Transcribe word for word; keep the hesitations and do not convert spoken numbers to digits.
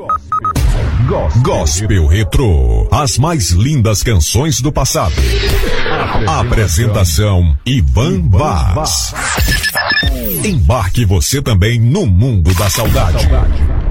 Gospel, Gospel Retrô. As mais lindas canções do passado. Apresentação, Apresentação Ivan Vaz. Embarque você também no mundo da saudade.